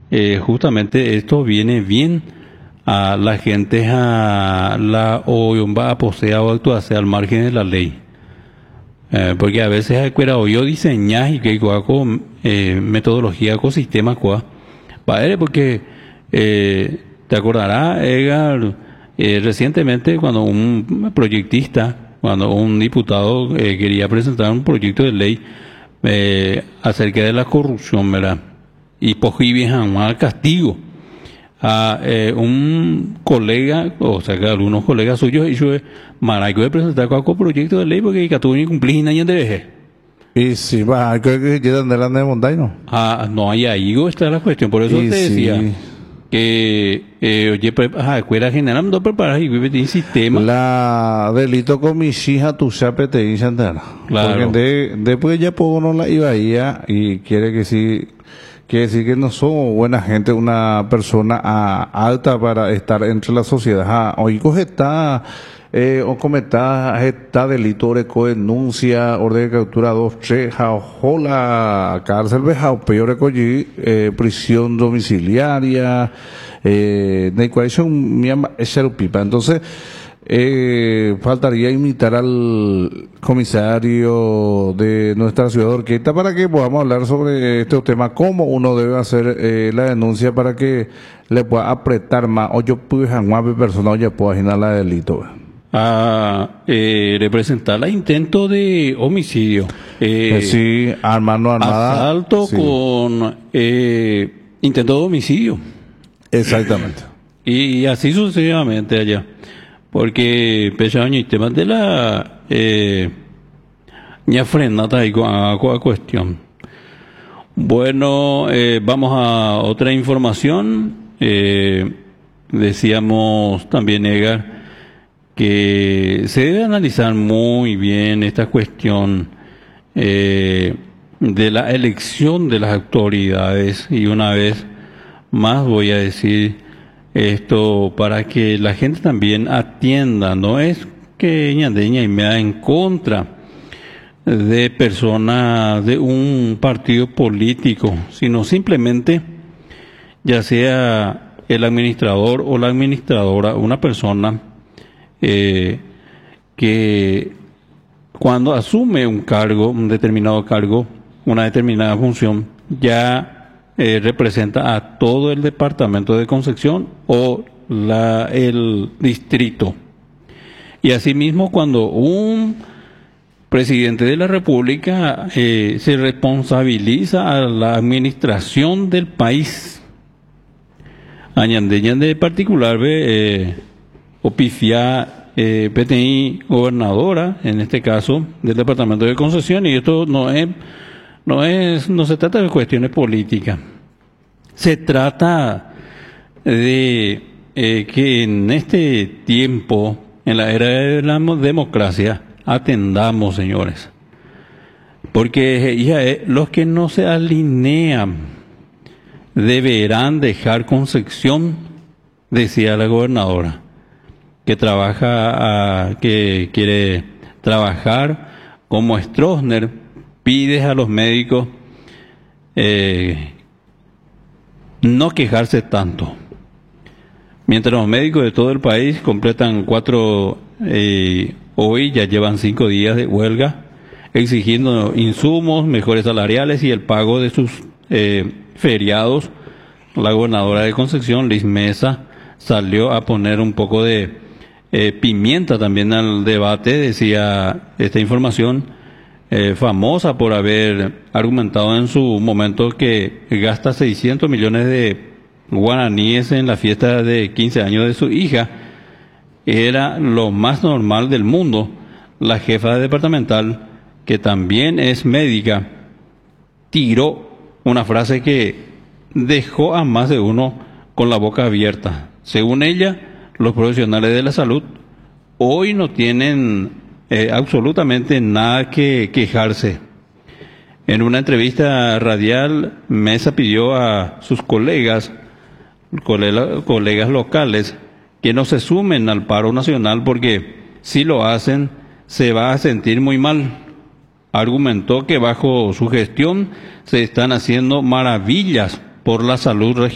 justamente esto viene bien a la gente a la o va a poseer o actuarse al margen de la ley. Porque a veces hay cuera o yo diseñar y que con metodología con sistema cuá. Padre, porque te acordarás, Edgar, recientemente cuando un proyectista, cuando un diputado quería presentar un proyecto de ley acerca de la corrupción, ¿verdad? Y pojibiejan al castigo a un colega, o sea, que algunos colegas suyos, y yo, Maraico de presentar cualquier proyecto de ley porque que tuvo ni cumplir ni de vejez. Y sí, va, creo que llegan de la de montaña. No, ahí está la cuestión, por eso Y te decía sí. que, oye, escuela general no preparas y vive en sistema. La delito con mi hija tu sape te dice entera. Claro. Porque después ya puedo no la iba a y quiere que sí. Quiere decir que no somos buena gente, una persona alta para estar entre la sociedad. Hoy coge está, o cometa está delito de denuncia, orden de captura 2, 3, o la cárcel veja, o peor recollí, prisión domiciliaria, de cual son mi pipa. Entonces, faltaría invitar al comisario de nuestra ciudad de Orqueta para que podamos hablar sobre este tema, cómo uno debe hacer la denuncia para que le pueda apretar más o yo pueda más persona o ya pueda generar la delito. Representar el intento de homicidio. Sí, armando armada. Asalto sí. con intento de homicidio. Exactamente. Y así sucesivamente allá. Porque pechaño y temas de la ña frenata y con cuestión. Bueno, vamos a otra información. Decíamos también, Edgar, que se debe analizar muy bien esta cuestión de la elección de las autoridades, y una vez más voy a decir esto para que la gente también atienda. No es que ñandeña y me da en contra de personas de un partido político, sino simplemente, ya sea el administrador o la administradora, una persona que cuando asume un cargo, un determinado cargo, una determinada función, ya representa a todo el departamento de Concepción o el distrito. Y asimismo, cuando un presidente de la República se responsabiliza a la administración del país, añandeñan de particular, opifia PTI gobernadora, en este caso, del departamento de Concepción, y esto no se trata de cuestiones políticas. Se trata de que en este tiempo, en la era de la democracia, atendamos, señores. Porque los que no se alinean deberán dejar Concepción, decía la gobernadora, que quiere trabajar como Stroessner. Pides a los médicos no quejarse tanto. Mientras los médicos de todo el país completan 4, hoy ya llevan 5 días de huelga, exigiendo insumos, mejores salariales y el pago de sus feriados, la gobernadora de Concepción, Liz Mesa, salió a poner un poco de pimienta también al debate. Decía esta información, famosa por haber argumentado en su momento que gasta 600 millones de guaraníes en la fiesta de 15 años de su hija. Era lo más normal del mundo. La jefa departamental, que también es médica, tiró una frase que dejó a más de uno con la boca abierta. Según ella, los profesionales de la salud hoy no tienen absolutamente nada que quejarse. En una entrevista radial, Mesa pidió a sus colegas locales que no se sumen al paro nacional porque si lo hacen se va a sentir muy mal. Argumentó que bajo su gestión se están haciendo maravillas por la salud regional.